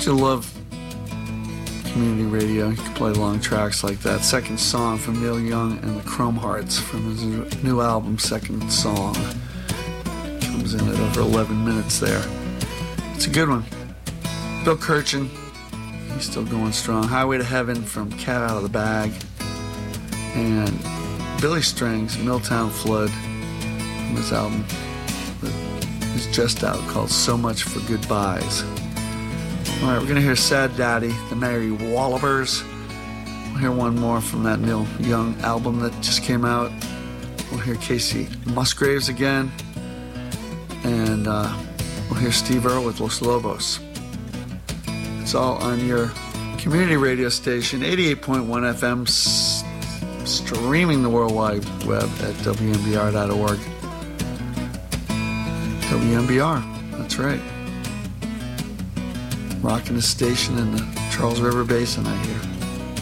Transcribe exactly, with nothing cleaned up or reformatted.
Don't you love community radio? You can play long tracks like that. Second Song from Neil Young and the Chrome Hearts from his new album, Second Song. Comes in at over eleven minutes there. It's a good one. Bill Kirchen, he's still going strong. Highway to Heaven from Cat Out of the Bag. And Billy Strings, Milltown Flood, from his album that is just out called So Much for Goodbyes. All right, we're going to hear Sad Daddy, the Mary Wallopers. We'll hear one more from that Neil Young album that just came out. We'll hear Casey Musgraves again. And uh, we'll hear Steve Earle with Los Lobos. It's all on your community radio station, eighty-eight point one F M, s- streaming the World Wide Web at W M B R dot org. W M B R, that's right. Rocking the station in the Charles River Basin, I hear.